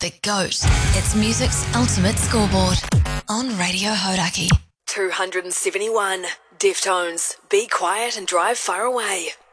The GOAT. It's music's ultimate scoreboard. On Radio Hodaki. 271. Deftones. Be quiet and drive far away.